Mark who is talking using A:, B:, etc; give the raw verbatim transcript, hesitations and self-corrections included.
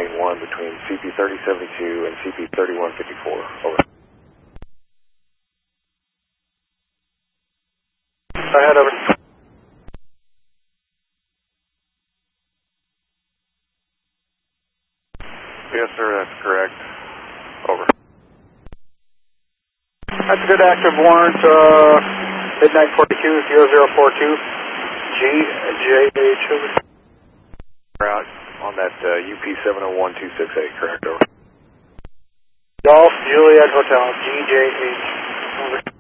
A: eight one between C P thirty seventy-two and C P thirty-one fifty-four. Over.
B: Go ahead, over.
A: Yes, sir, that's correct. Over.
B: That's a good active warrant, uh, midnight forty-two, zero zero four two, G J H, over.
A: We're out on that uh, U P seven oh one two six eight, correct, over.
B: Golf Juliet Hotel, G J H.